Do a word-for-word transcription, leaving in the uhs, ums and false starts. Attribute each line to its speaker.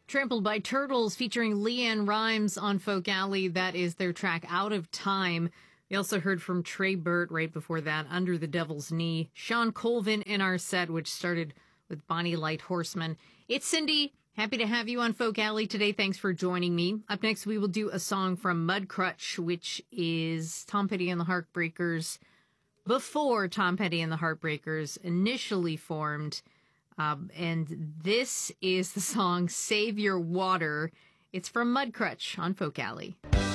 Speaker 1: Trampled by Turtles featuring Leanne Rimes on Folk Alley. That is their track Out of Time. We also heard from Trey Burt right before that, Under the Devil's Knee. Sean Colvin in our set, which started with Bonnie Light Horseman. It's Cindy. Happy to have you on Folk Alley today. Thanks for joining me. Up next, we will do a song from Mudcrutch, which is Tom Petty and the Heartbreakers before Tom Petty and the Heartbreakers initially formed. Um, and this is the song Save Your Water. It's from Mudcrutch on Folk Alley.